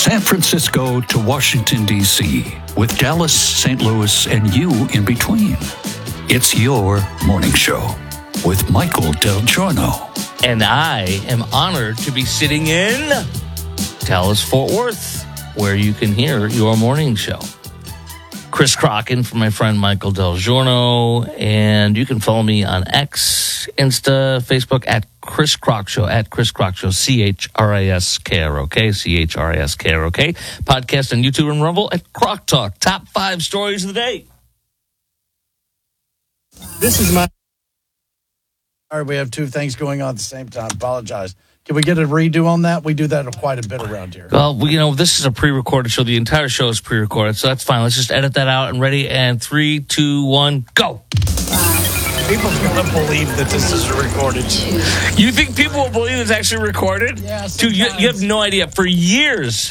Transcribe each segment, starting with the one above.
San Francisco to Washington, D.C., with Dallas, St. Louis, and you in between. It's your morning show with Michael Del Giorno. And I am honored to be sitting in Dallas-Fort Worth, where you can hear your morning show. Chris Crocken from my friend Michael Del Giorno, and you can follow me on X, Insta, Facebook at Chris Crock Show, CHRISKROK, CHRISKROK. Podcast on YouTube and Rumble at Crock Talk. Top 5 stories of the day. This is my... All right, we have two things going on at the same time. Apologize. Can we get a redo on that? We do that quite a bit around here. Well, this is a pre-recorded show. The entire show is pre-recorded, so that's fine. Let's just edit that out and ready. And 3, 2, 1, go. People are going to believe that this is recorded. You think people will believe it's actually recorded? Yeah, dude, you have no idea. For years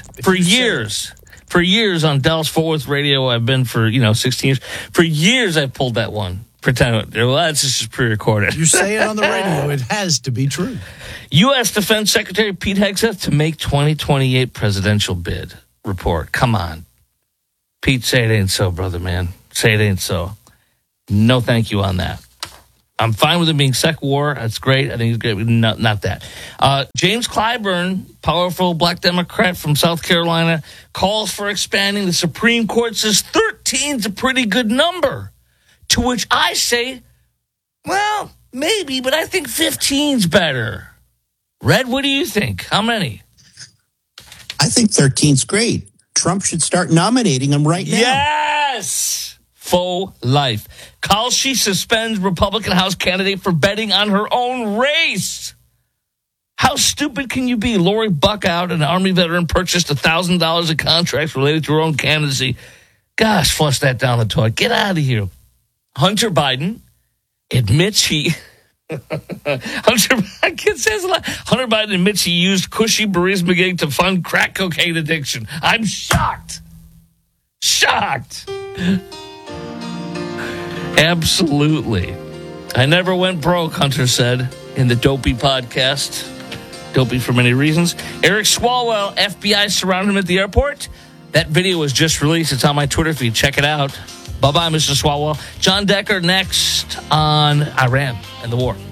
on Dallas-Fort Worth radio, I've been for, 16 years. For years, I've pulled that one. Pretend, well, it's just pre-recorded. You say it on the radio, it has to be true. U.S. Defense Secretary Pete Hegseth to make 2028 presidential bid report. Come on. Pete, say it ain't so, brother, man. Say it ain't so. No thank you on that. I'm fine with it being Sec War. That's great. I think it's great. Not that. James Clyburn, powerful black Democrat from South Carolina, calls for expanding. The Supreme Court says 13's a pretty good number. To which I say, well, maybe, but I think 15's better. Red, what do you think? How many? I think 13's great. Trump should start nominating them right now. Yes! Faux life. Kalshi suspends Republican House candidate for betting on her own race. How stupid can you be? Lori Buckout, an Army veteran, purchased $1,000 of contracts related to her own candidacy. Gosh, flush that down the toilet. Get out of here. Hunter Biden admits Hunter Biden admits he used cushy Burisma gig to fund crack cocaine addiction. I'm shocked. Absolutely. I never went broke, Hunter said in the Dopey podcast. Dopey for many reasons. Eric Swalwell, FBI surrounded him at the airport. That video was just released. It's on my Twitter feed. Check it out. Bye-bye, Mr. Swalwell. John Decker next on Iran and the war.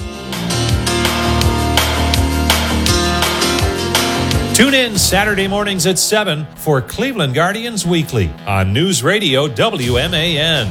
Tune in Saturday mornings at 7 for Cleveland Guardians Weekly on News Radio WMAN.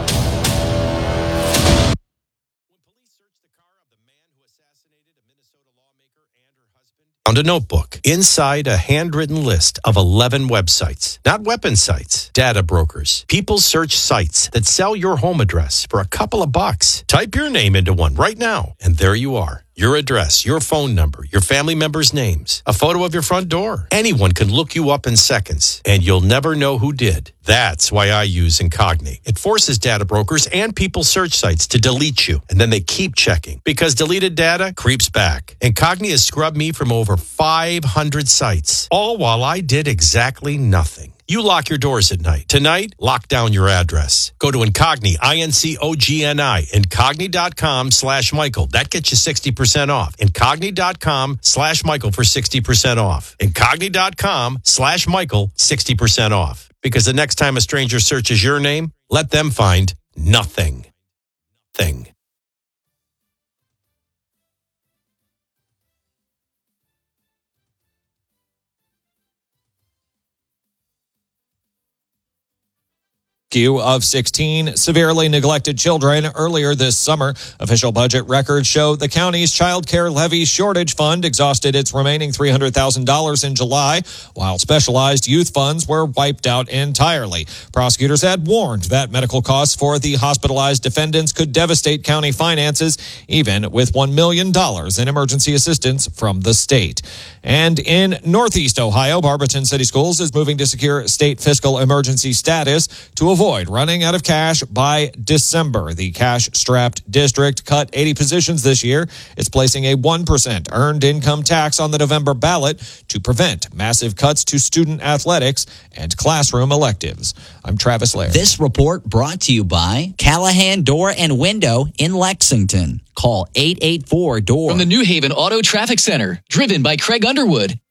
Found a notebook inside a handwritten list of 11 websites, not weapon sites, data brokers, people search sites that sell your home address for a couple of bucks. Type your name into one right now, and there you are. Your address, your phone number, your family members' names, a photo of your front door. Anyone can look you up in seconds, and you'll never know who did. That's why I use Incogni. It forces data brokers and people search sites to delete you, and then they keep checking because deleted data creeps back. Incogni has scrubbed me from over 500 sites, all while I did exactly nothing. You lock your doors at night. Tonight, lock down your address. Go to Incogni, Incogni, Incogni.com/Michael. That gets you 60% off. Incogni.com/Michael for 60% off. Incogni.com/Michael, 60% off. Because the next time a stranger searches your name, let them find nothing. Of 16 severely neglected children earlier this summer. Official budget records show the county's child care levy shortage fund exhausted its remaining $300,000 in July, while specialized youth funds were wiped out entirely. Prosecutors had warned that medical costs for the hospitalized defendants could devastate county finances, even with $1 million in emergency assistance from the state. And in Northeast Ohio, Barberton City Schools is moving to secure state fiscal emergency status to avoid running out of cash by December. The cash-strapped district cut 80 positions this year. It's placing a 1% earned income tax on the November ballot to prevent massive cuts to student athletics and classroom electives. I'm Travis Laird. This report brought to you by Callahan Door and Window in Lexington. Call 884-DOOR. From the New Haven Auto Traffic Center, driven by Craig Underwood.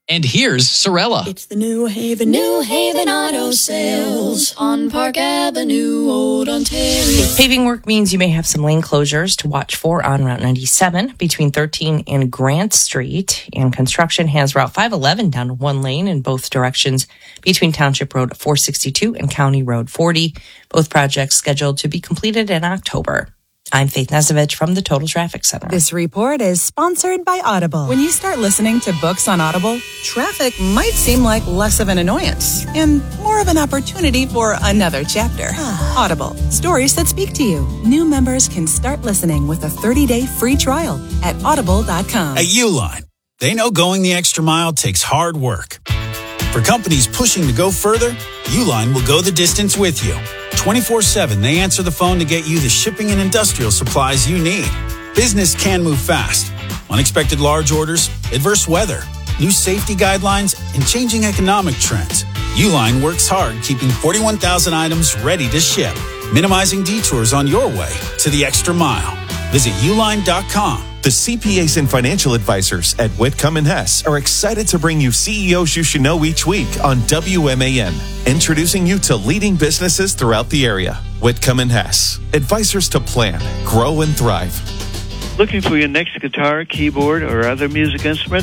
And here's Sorella. It's the New Haven Auto Sales on Park Avenue, Old Ontario. Paving work means you may have some lane closures to watch for on Route 97 between 13 and Grant Street. And construction has Route 511 down to one lane in both directions between Township Road 462 and County Road 40. Both projects scheduled to be completed in October. I'm Faith Nesovich from the Total Traffic Center. This report is sponsored by Audible. When you start listening to books on Audible, traffic might seem like less of an annoyance and more of an opportunity for another chapter. Audible, stories that speak to you. New members can start listening with a 30-day free trial at audible.com. At Uline, they know going the extra mile takes hard work. For companies pushing to go further, Uline will go the distance with you. 24/7, they answer the phone to get you the shipping and industrial supplies you need. Business can move fast. Unexpected large orders, adverse weather, new safety guidelines, and changing economic trends. Uline works hard keeping 41,000 items ready to ship, minimizing detours on your way to the extra mile. Visit uline.com. The CPAs and financial advisors at Whitcomb & Hess are excited to bring you CEOs you should know each week on WMAN, introducing you to leading businesses throughout the area. Whitcomb & Hess, advisors to plan, grow, and thrive. Looking for your next guitar, keyboard, or other music instrument?